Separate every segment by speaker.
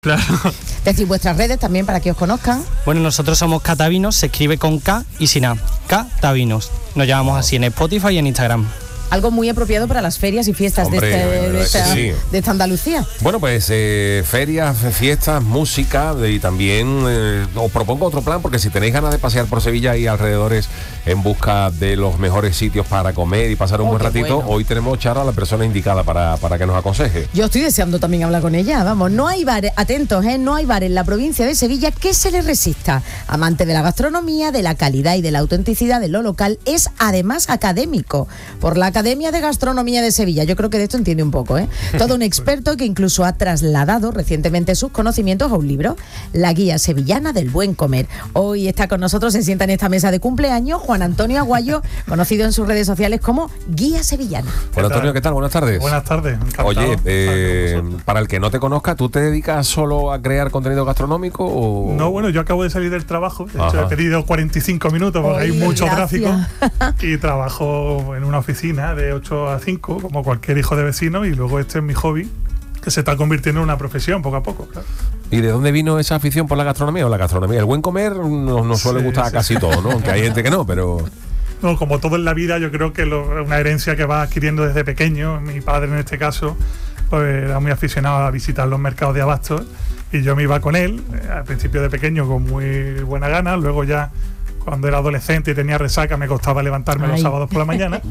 Speaker 1: Claro.
Speaker 2: Decir vuestras redes también para que os conozcan.
Speaker 1: Bueno, nosotros somos Catavinos, se escribe con K y sin A. Catavinos. Nos llamamos así en Spotify y en Instagram.
Speaker 2: Algo muy apropiado para las ferias y fiestas.
Speaker 3: Hombre,
Speaker 2: de esta Andalucía.
Speaker 3: Bueno, pues ferias, fiestas, música y también os propongo otro plan, porque si tenéis ganas de pasear por Sevilla y alrededores en busca de los mejores sitios para comer y pasar un buen ratito, bueno. Hoy tenemos, Charo, a la persona indicada para que nos aconseje.
Speaker 2: Yo estoy deseando también hablar con ella, vamos, no hay bar, atentos, no hay bar en la provincia de Sevilla que se le resista. Amante de la gastronomía, de la calidad y de la autenticidad de lo local, es además académico por la Academia de Gastronomía de Sevilla. Yo creo que de esto entiende un poco, Todo un experto que incluso ha trasladado recientemente sus conocimientos a un libro, La Guía Sevillana del Buen Comer. Hoy está con nosotros, se sienta en esta mesa de cumpleaños, Juan Antonio Aguayo, conocido en sus redes sociales como Guía Sevillana.
Speaker 3: Juan Antonio, ¿qué tal? Buenas tardes.
Speaker 4: Buenas tardes, encantado.
Speaker 3: Oye, para el que no te conozca, ¿tú te dedicas solo a crear contenido gastronómico o...?
Speaker 4: No, bueno, yo acabo de salir del trabajo, de hecho he pedido 45 minutos porque hay mucho tráfico y trabajo en una oficina de 8 a 5, como cualquier hijo de vecino, y luego este es mi hobby, que se está convirtiendo en una profesión poco a poco, claro.
Speaker 3: ¿Y de dónde vino esa afición por la gastronomía o la gastronomía? El buen comer nos suele gustar a casi todo, ¿no? Aunque hay gente que no, pero...
Speaker 4: No, como todo en la vida, yo creo que es una herencia que vas adquiriendo desde pequeño. Mi padre, en este caso, pues era muy aficionado a visitar los mercados de abastos y yo me iba con él, al principio de pequeño con muy buena gana, luego ya cuando era adolescente y tenía resaca me costaba levantarme los sábados por la mañana,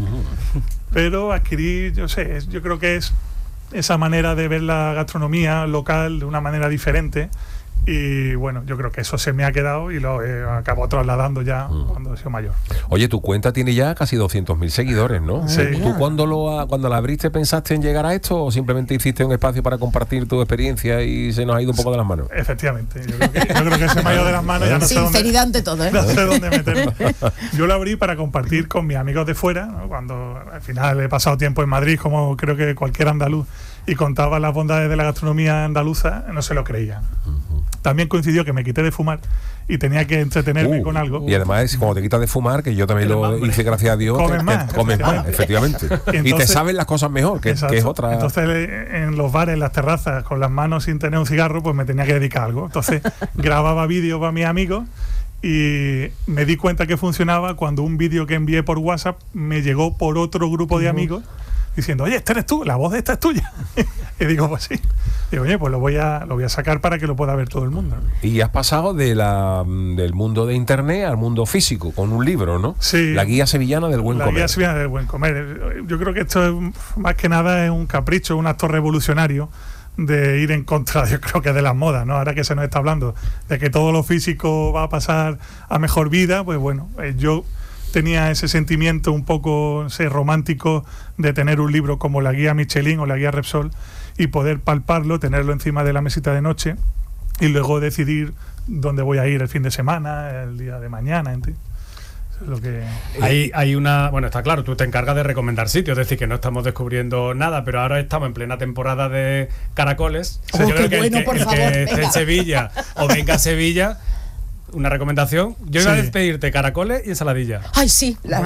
Speaker 4: pero adquirí, yo creo que es esa manera de ver la gastronomía local de una manera diferente. Y bueno, yo creo que eso se me ha quedado y lo acabo trasladando ya cuando he sido mayor.
Speaker 3: Oye, tu cuenta tiene ya casi 200.000 seguidores, ¿no?
Speaker 4: Sí.
Speaker 3: ¿Tú cuando la abriste pensaste en llegar a esto o simplemente hiciste un espacio para compartir tu experiencia y se nos ha ido un poco de las manos?
Speaker 4: Efectivamente, yo creo que se me ha ido de las manos. Ya no
Speaker 2: Sinceridad ante todo,
Speaker 4: No sé dónde meterlo. Yo lo abrí para compartir con mis amigos de fuera, ¿no? Cuando al final he pasado tiempo en Madrid, como creo que cualquier andaluz, y contaba las bondades de la gastronomía andaluza, no se lo creían. También coincidió que me quité de fumar y tenía que entretenerme con algo.
Speaker 3: Y además, como te quitas de fumar, que yo también lo hice, gracias a Dios, comes más, efectivamente. Entonces, y te saben las cosas mejor, que es otra...
Speaker 4: Entonces, en los bares, en las terrazas, con las manos sin tener un cigarro, pues me tenía que dedicar a algo. Entonces, grababa vídeos para mis amigos y me di cuenta que funcionaba cuando un vídeo que envié por WhatsApp me llegó por otro grupo de amigos diciendo, oye, este eres tú, la voz de esta es tuya. Y digo, pues sí. Digo, oye, pues lo voy a sacar para que lo pueda ver todo el mundo.
Speaker 3: Y has pasado del mundo de internet al mundo físico, con un libro, ¿no?
Speaker 4: Sí.
Speaker 3: La Guía Sevillana del Buen Comer.
Speaker 4: La Guía Sevillana del Buen Comer. Yo creo que esto es, más que nada es un capricho, un acto revolucionario de ir en contra, yo creo que de las modas, ¿no? Ahora que se nos está hablando de que todo lo físico va a pasar a mejor vida, pues bueno, yo tenía ese sentimiento un poco romántico de tener un libro como la Guía Michelin o la Guía Repsol y poder palparlo, tenerlo encima de la mesita de noche y luego decidir dónde voy a ir el fin de semana, el día de mañana, ¿entiendes? Lo que...
Speaker 5: Hay una... Bueno, está claro, tú te encargas de recomendar sitios, es decir, que no estamos descubriendo nada, pero ahora estamos en plena temporada de caracoles.
Speaker 2: Yo creo que el que
Speaker 5: esté en Sevilla o venga a Sevilla, una recomendación. Yo iba a despedirte caracoles y ensaladilla.
Speaker 2: Ay, sí, la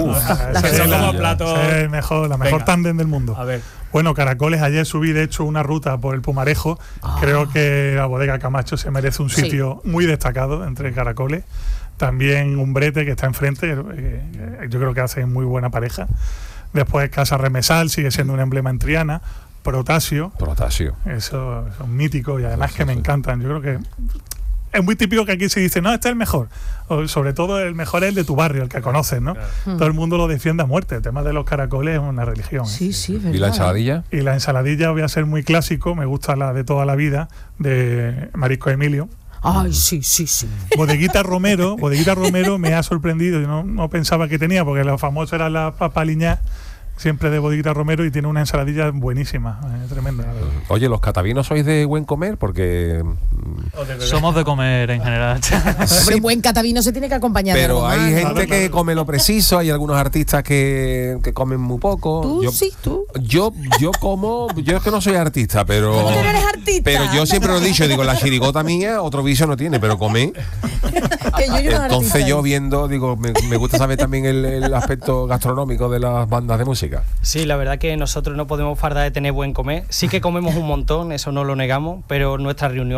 Speaker 4: mejor tándem del mundo.
Speaker 5: A ver.
Speaker 4: Bueno, caracoles, ayer subí de hecho una ruta por el Pumarejo. Creo que la bodega Camacho se merece un sitio muy destacado entre caracoles. También Umbrete, que está enfrente, yo creo que hacen muy buena pareja. Después Casa Remesal, sigue siendo un emblema en Triana. Protasio. Eso son míticos y además que me encantan. Yo creo que es muy típico que aquí se dice, no, este es el mejor. O sobre todo el mejor es el de tu barrio, el que conoces, ¿no? Claro. Todo el mundo lo defiende a muerte. El tema de los caracoles es una religión.
Speaker 2: Sí, verdad.
Speaker 3: ¿Y la ensaladilla?
Speaker 4: Y la ensaladilla voy a ser muy clásico, me gusta la de toda la vida, de Marisco Emilio.
Speaker 2: Ay, sí.
Speaker 4: Bodeguita Romero me ha sorprendido. Yo no pensaba que tenía, porque lo famoso era la papa liñá, siempre de Bodeguita Romero, y tiene una ensaladilla buenísima, tremenda.
Speaker 3: Oye, ¿los catavinos sois de buen comer? Porque
Speaker 6: Somos de comer en general.
Speaker 2: Hombre, un buen catavino se tiene que acompañar de
Speaker 3: Pero
Speaker 2: algo
Speaker 3: hay
Speaker 2: más.
Speaker 3: gente que come lo preciso, hay algunos artistas que comen muy poco.
Speaker 2: Tú sí, tú.
Speaker 3: Yo es que no soy artista, pero.
Speaker 2: ¿Cómo que no eres artista?
Speaker 3: Pero yo siempre lo he dicho, digo, la chirigota mía otro vicio no tiene, pero comer.
Speaker 2: Que yo no soy
Speaker 3: Entonces
Speaker 2: artista.
Speaker 3: yo viendo, digo, me gusta saber también el aspecto gastronómico de las bandas de música.
Speaker 1: Sí, la verdad que nosotros no podemos fardar de tener buen comer. Sí que comemos un montón, eso no lo negamos, pero nuestra reunión